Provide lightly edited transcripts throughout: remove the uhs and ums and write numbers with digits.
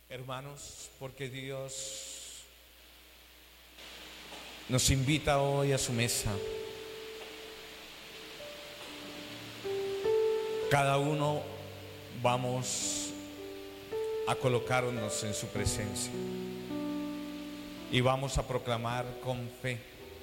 Hermanos, porque Dios nos invita hoy a su mesa. Cada uno vamos a colocarnos en su presencia y vamos a proclamar con fe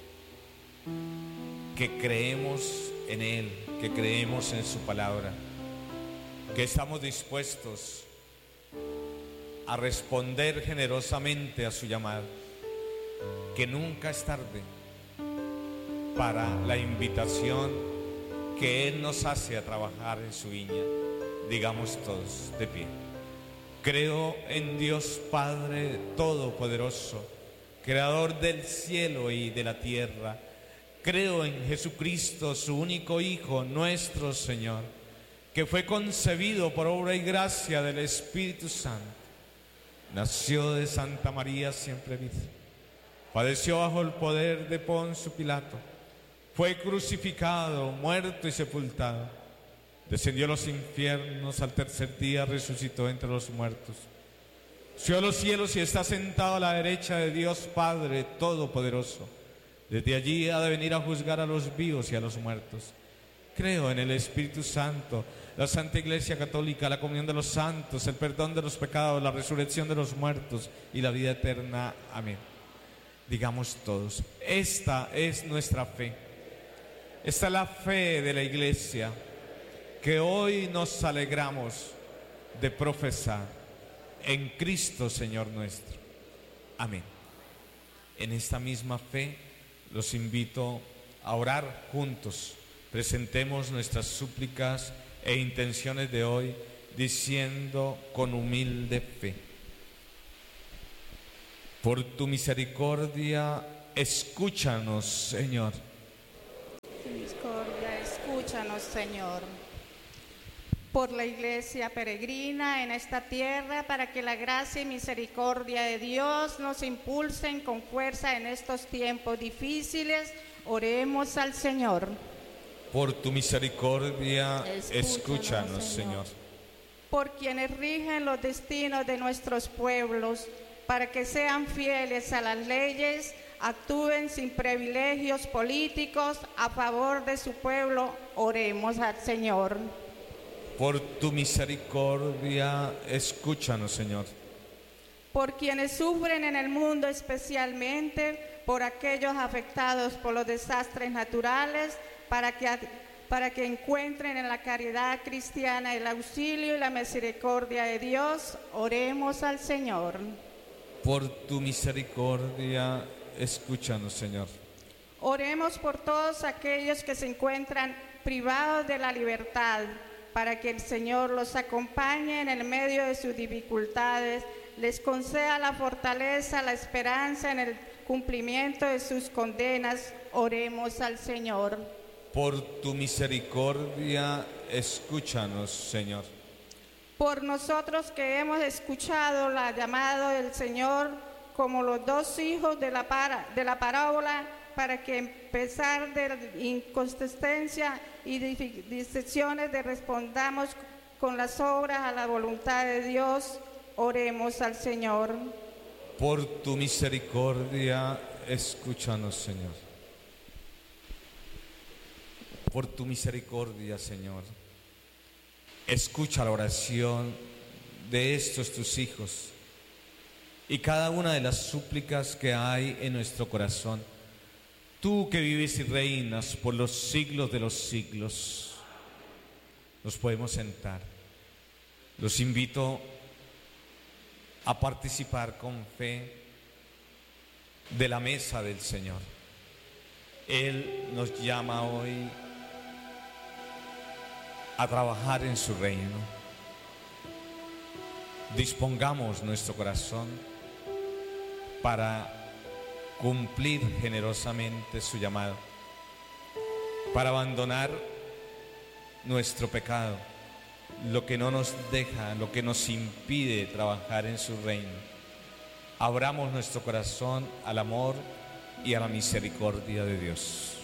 que creemos en Él, que creemos en su palabra, que estamos dispuestos a responder generosamente a su llamado, que nunca es tarde para la invitación que Él nos hace a trabajar en su viña. Digamos todos de pie: creo en Dios Padre Todopoderoso, Creador del cielo y de la tierra. Creo en Jesucristo, su único Hijo, nuestro Señor, que fue concebido por obra y gracia del Espíritu Santo. Nació de Santa María siempre virgen. Padeció bajo el poder de Poncio Pilato. Fue crucificado, muerto y sepultado. Descendió a los infiernos, al tercer día resucitó entre los muertos. Subió a los cielos y está sentado a la derecha de Dios Padre Todopoderoso. Desde allí ha de venir a juzgar a los vivos y a los muertos. Creo en el Espíritu Santo, la Santa Iglesia Católica, la comunión de los santos, el perdón de los pecados, la resurrección de los muertos y la vida eterna. Amén. Digamos todos: esta es nuestra fe. Esta es la fe de la Iglesia que hoy nos alegramos de profesar en Cristo Señor nuestro. Amén. En esta misma fe los invito a orar juntos. Presentemos nuestras súplicas e intenciones de hoy diciendo con humilde fe: por tu misericordia, escúchanos, Señor. Tu misericordia, escúchanos, Señor. Por la Iglesia peregrina en esta tierra, para que la gracia y misericordia de Dios nos impulsen con fuerza en estos tiempos difíciles, oremos al Señor. Por tu misericordia, escúchanos, Señor. Por quienes rigen los destinos de nuestros pueblos, para que sean fieles a las leyes, actúen sin privilegios políticos a favor de su pueblo, oremos al Señor. Por tu misericordia, escúchanos, Señor. Por quienes sufren en el mundo, especialmente por aquellos afectados por los desastres naturales, para que encuentren en la caridad cristiana el auxilio y la misericordia de Dios, oremos al Señor. Por tu misericordia, escúchanos, Señor. Oremos por todos aquellos que se encuentran privados de la libertad, para que el Señor los acompañe en el medio de sus dificultades, les conceda la fortaleza, la esperanza en el cumplimiento de sus condenas, oremos al Señor. Por tu misericordia, escúchanos, Señor. Por nosotros que hemos escuchado la llamada del Señor como los dos hijos de la parábola, para que en pesar de la inconsistencia y disecciones respondamos con las obras a la voluntad de Dios, oremos al Señor. Por tu misericordia, escúchanos, Señor. Por tu misericordia, Señor, escucha la oración de estos tus hijos y cada una de las súplicas que hay en nuestro corazón. Tú que vives y reinas por los siglos de los siglos. Nos podemos sentar. Los invito a participar con fe de la mesa del Señor. Él nos llama hoy a trabajar en su reino. Dispongamos nuestro corazón para cumplir generosamente su llamado, para abandonar nuestro pecado, lo que no nos deja, lo que nos impide trabajar en su reino. Abramos nuestro corazón al amor y a la misericordia de Dios.